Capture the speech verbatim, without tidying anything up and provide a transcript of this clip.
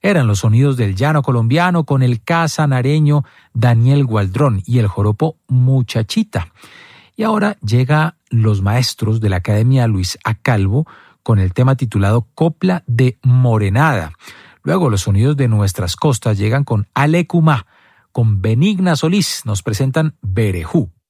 Eran los sonidos del llano colombiano con el casanareño Daniel Gualdrón y el joropo Muchachita. Y ahora llega Los Maestros de la Academia Luis A. Calvo con el tema titulado Copla de Morenada. Luego los sonidos de nuestras costas llegan con Alecumá. Con Benigna Solís nos presentan Berejú.